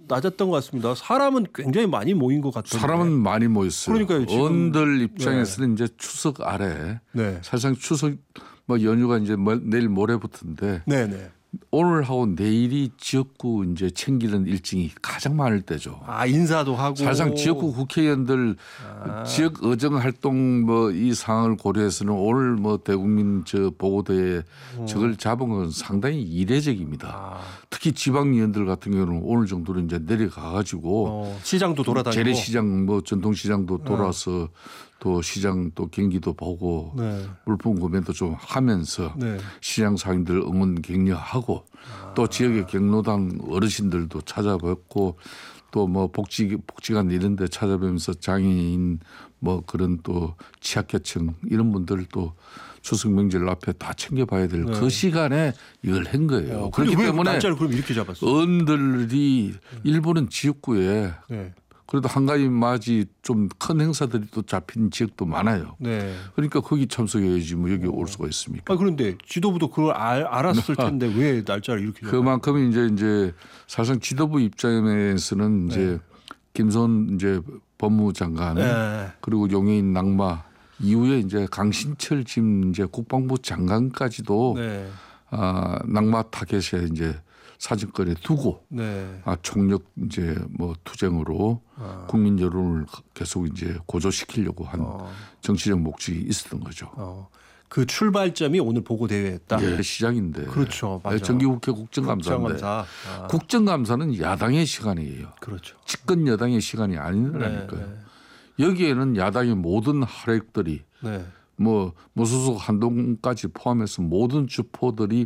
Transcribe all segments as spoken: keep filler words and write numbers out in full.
낮았던 것 같습니다. 사람은 굉장히 많이 모인 것 같던데. 사람은 많이 모였어요. 그러니까요. 지금. 의원들 입장에서는 네. 이제 추석 아래 네. 사실상 추석 뭐 연휴가 이제 내일 모레부터인데 네네. 오늘하고 내일이 지역구 이제 챙기는 일정이 가장 많을 때죠. 아 인사도 하고. 사실상 지역구 국회의원들 아. 지역 의정 활동 뭐 이 상황을 고려해서는 오늘 뭐 대국민 저 보고대에 음. 저걸 잡은 건 상당히 이례적입니다. 아. 특히 지방의원들 같은 경우는 오늘 정도로 이제 내려가 가지고 어, 시장도 돌아다니고 재래시장 뭐 전통시장도 돌아서 어. 또 시장 또 경기도 보고 네. 물품 구매도 좀 하면서 네. 시장 상인들 응원 격려하고 아. 또 지역의 경로당 어르신들도 찾아뵙고 또 뭐 복지 복지관 이런 데 찾아뵈면서 장애인 뭐 그런 또 취약계층 이런 분들 또 추석 명절 앞에 다 챙겨봐야 될 그 네. 시간에 이걸 한 거예요. 어, 그렇기 때문에 날짜를 그럼 이렇게 잡았어요. 의원들이 일부는 지역구에 네. 그래도 한가위 맞이 좀 큰 행사들이 또 잡힌 지역도 많아요. 네. 그러니까 거기 참석해야지 뭐 여기 어. 올 수가 있습니까? 아 그런데 지도부도 그걸 알, 알았을 텐데 왜 날짜를 이렇게 잡아요? 그만큼 이제 이제 사실상 지도부 입장에서는 이제 네. 김선 이제 법무장관 네. 그리고 용해인 낙마 이후에 이제 강신철 지금 이제 국방부 장관까지도 네. 아, 낙마 타겟에 이제 사정권에 두고 네. 아, 총력 이제 뭐 투쟁으로 아. 국민 여론을 계속 이제 고조시키려고 한 어. 정치적 목적이 있었던 거죠. 어. 그 출발점이 오늘 보고 대회였다. 예, 시장인데. 그렇죠, 맞아. 정기국회 국정감사인데. 국정감사. 아. 국정감사는 야당의 시간이에요. 그렇죠. 집권 여당의 시간이 아니라니까요. 네, 네. 여기에는 야당의 모든 하력들이 네. 뭐 무소속 한동까지 포함해서 모든 주포들이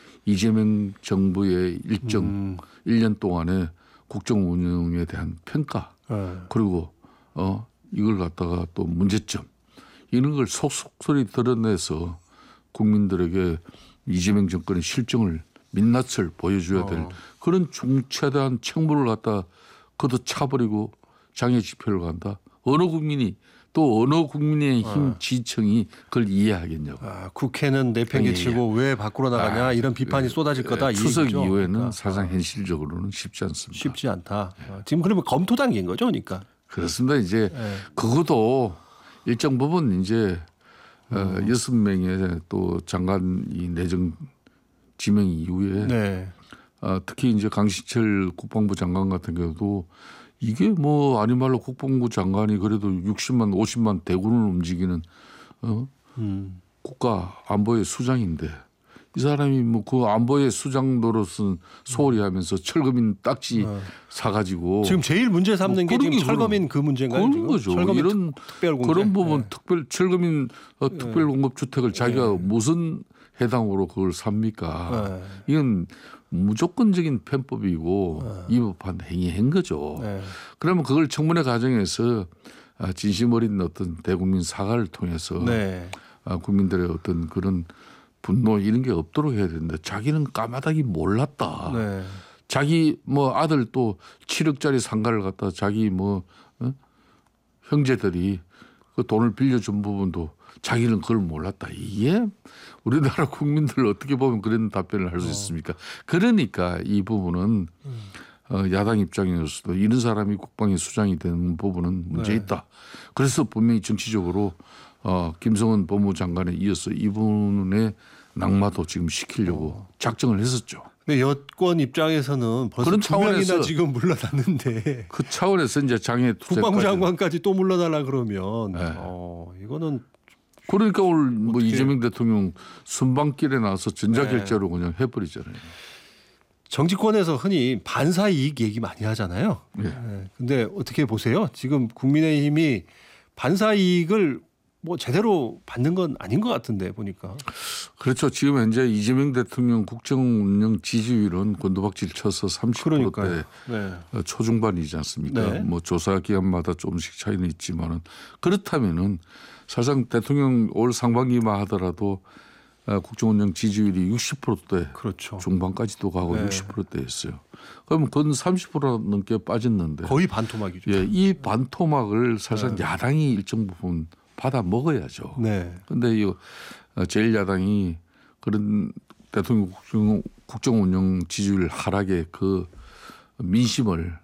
이재명 정부의 일정 음. 일 년 동안의 국정 운영에 대한 평가 네. 그리고 어 이걸 갖다가 또 문제점 이런 걸 속속소리 드러내서 국민들에게 이재명 정권의 실정을 민낯을 보여줘야 될 어. 그런 중차대한 책무를 갖다 걷어차버리고 장애 집회를 간다. 어느 국민이 또 어느 국민의힘 어. 지청이 그걸 이해하겠냐고. 아, 국회는 내팽개치고 왜 밖으로 나가냐 아, 이런 비판이 쏟아질 거다. 추석 이 이후에는 그러니까. 사실상 현실적으로는 쉽지 않습니다. 쉽지 않다. 네. 지금 그러면 검토 단계인 거죠, 그러니까. 그렇습니다. 이제 네. 그것도 일정 부분 이제 음. 여섯 명의 또 장관이 내정 지명 이후에 네. 어, 특히 이제 강신철 국방부 장관 같은 경우도 이게 뭐 아니 말로 국방부 장관이 그래도 육십만 오십만 대군을 움직이는 어? 음. 국가 안보의 수장인데 이 사람이 뭐 그 안보의 수장노릇은 소홀히 하면서 철거민 딱지 어. 사가지고 지금 제일 문제 삼는 뭐 게 지금 철거민 그 문제인가요? 그런 지금? 거죠. 철거민 이런 특별공제. 그런 부분 네. 특별 철거민 어, 특별공급주택을 네. 자기가 네. 무슨 해당으로 그걸 삽니까? 네. 이건 무조건적인 편법이고 네. 위법한 행위한 거죠. 네. 그러면 그걸 청문회 과정에서 진심 어린 어떤 대국민 사과를 통해서 네. 국민들의 어떤 그런 분노 이런 게 없도록 해야 되는데 자기는 까마득히 몰랐다. 네. 자기 뭐 아들 또 칠억짜리 상가를 갖다 자기 뭐 어? 형제들이 그 돈을 빌려준 부분도 자기는 그걸 몰랐다. 이게 우리나라 국민들 어떻게 보면 그런 답변을 할 수 어. 있습니까? 그러니까 이 부분은 음. 어, 야당 입장에서도 이런 사람이 국방의 수장이 되는 부분은 문제 네. 있다. 그래서 분명히 정치적으로 어, 김성은 법무장관에 이어서 이분의 낙마도 지금 시키려고 어. 작정을 했었죠. 근데 여권 입장에서는 벌써 그런 두 명이나 지금 물러났는데 그 차원에서 이제 장애 국방부 장관까지 또 물러나라 그러면 네. 어, 이거는 그러니까 오늘 뭐 이재명 대통령 순방길에 나와서 전자결제로 네. 그냥 해버리잖아요. 정치권에서 흔히 반사 이익 얘기 많이 하잖아요. 네. 네. 근데 어떻게 보세요? 지금 국민의힘이 반사 이익을 뭐 제대로 받는 건 아닌 것 같은데 보니까. 그렇죠. 지금 현재 이재명 대통령 국정운영 지지율은 곤두박질 쳐서 삼십 퍼센트대 네. 초중반이지 않습니까? 네. 뭐 조사 기간마다 조금씩 차이는 있지만은 그렇다면은 사실상 대통령 올 상반기만 하더라도 국정운영 지지율이 육십 퍼센트대 그렇죠. 중반까지도 가고 네. 육십 퍼센트대였어요. 그러면 건 삼십 퍼센트 넘게 빠졌는데 거의 반토막이죠. 예, 이 반토막을 사실상 네. 야당이 일정 부분 받아 먹어야죠. 네. 그런데 이 제일 야당이 그런 대통령 국정, 국정운영 지지율 하락의 그 민심을